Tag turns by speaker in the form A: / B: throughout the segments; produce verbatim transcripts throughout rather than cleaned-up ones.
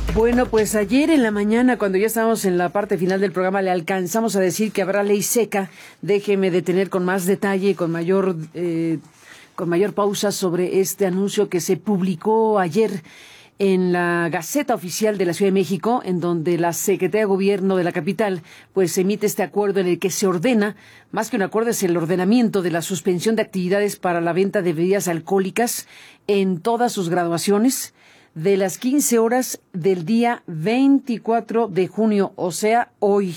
A: Bueno, pues ayer en la mañana, cuando ya estábamos en la parte final del programa, le alcanzamos a decir que habrá ley seca. Déjeme detener con más detalle, con mayor, eh, con mayor pausa sobre este anuncio que se publicó ayer en la Gaceta Oficial de la Ciudad de México, en donde la Secretaría de Gobierno de la capital pues emite este acuerdo en el que se ordena, más que un acuerdo, es el ordenamiento de la suspensión de actividades para la venta de bebidas alcohólicas en todas sus graduaciones, de las quince horas del día veinticuatro de junio, o sea, hoy.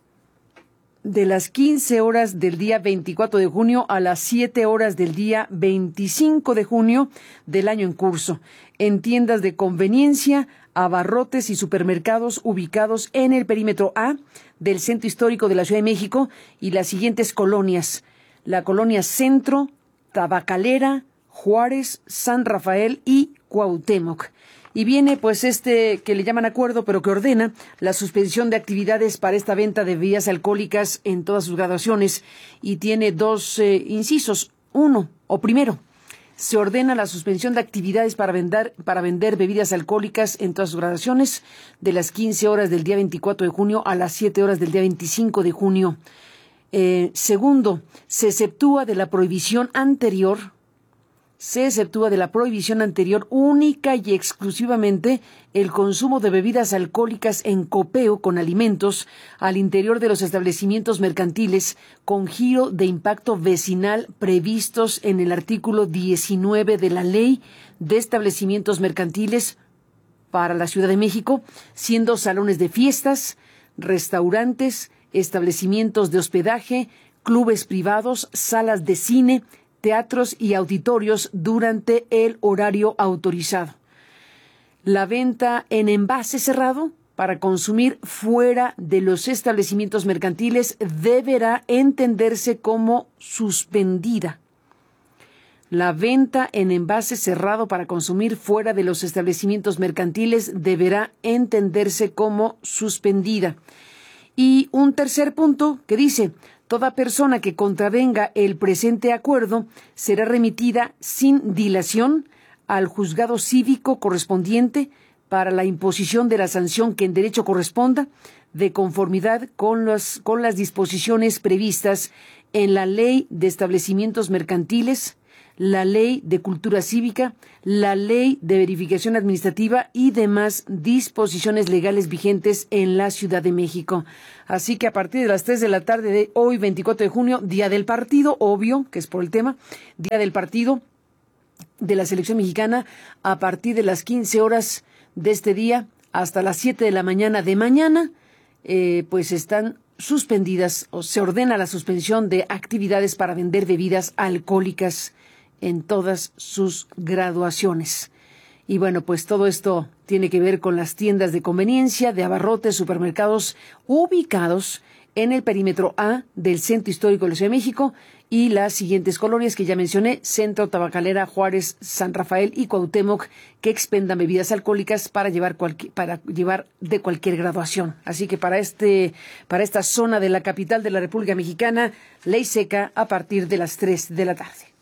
A: De las quince horas del día veinticuatro de junio a las siete horas del día veinticinco de junio del año en curso, en tiendas de conveniencia, abarrotes y supermercados ubicados en el perímetro A del Centro Histórico de la Ciudad de México y las siguientes colonias: la colonia Centro, Tabacalera, Juárez, San Rafael y Cuauhtémoc. Y viene pues este que le llaman acuerdo, pero que ordena la suspensión de actividades para esta venta de bebidas alcohólicas en todas sus graduaciones, y tiene dos eh, incisos. Uno, o primero, se ordena la suspensión de actividades para vender, para vender bebidas alcohólicas en todas sus graduaciones de las quince horas del día veinticuatro de junio a las siete horas del día veinticinco de junio. Eh, segundo, se exceptúa de la prohibición anterior Se exceptúa de la prohibición anterior única y exclusivamente el consumo de bebidas alcohólicas en copeo con alimentos al interior de los establecimientos mercantiles con giro de impacto vecinal previstos en el artículo diecinueve de la Ley de Establecimientos Mercantiles para la Ciudad de México, siendo salones de fiestas, restaurantes, establecimientos de hospedaje, clubes privados, salas de cine, teatros y auditorios durante el horario autorizado. La venta en envase cerrado para consumir fuera de los establecimientos mercantiles deberá entenderse como suspendida. La venta en envase cerrado para consumir fuera de los establecimientos mercantiles deberá entenderse como suspendida. Y un tercer punto que dice: toda persona que contravenga el presente acuerdo será remitida sin dilación al juzgado cívico correspondiente para la imposición de la sanción que en derecho corresponda, de conformidad con las, con las disposiciones previstas en la Ley de Establecimientos Mercantiles, la Ley de Cultura Cívica, la Ley de Verificación Administrativa y demás disposiciones legales vigentes en la Ciudad de México. Así que a partir de las tres de la tarde de hoy, veinticuatro de junio, día del partido, obvio, que es por el tema, día del partido de la selección mexicana, a partir de las quince horas de este día hasta las siete de la mañana de mañana, eh, pues están suspendidas, o se ordena la suspensión de actividades para vender bebidas alcohólicas en todas sus graduaciones. Y bueno, pues todo esto tiene que ver con las tiendas de conveniencia, de abarrotes, supermercados ubicados en el perímetro A del Centro Histórico de la Ciudad de México y las siguientes colonias que ya mencioné: Centro, Tabacalera, Juárez, San Rafael y Cuauhtémoc, que expendan bebidas alcohólicas para llevar cualquier, para llevar de cualquier graduación. Así que para este, para esta zona de la capital de la República Mexicana, ley seca a partir de las tres de la tarde.